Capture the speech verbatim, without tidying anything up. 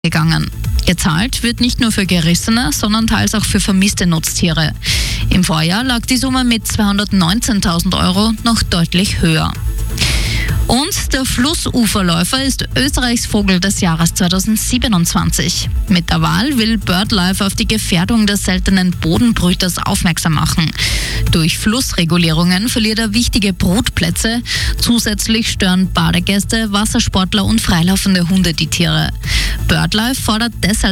gegangen. Gezahlt wird nicht nur für gerissene, sondern teils auch für vermisste Nutztiere. Im Vorjahr lag die Summe mit zweihundertneunzehntausend Euro noch deutlich höher. Und der Flussuferläufer ist Österreichs Vogel des Jahres zweitausendsiebenundzwanzig. Mit der Wahl will BirdLife auf die Gefährdung des seltenen Bodenbrüters aufmerksam machen. Durch Flussregulierungen verliert er wichtige Brutplätze. Zusätzlich stören Badegäste, Wassersportler und freilaufende Hunde die Tiere. BirdLife fordert deshalb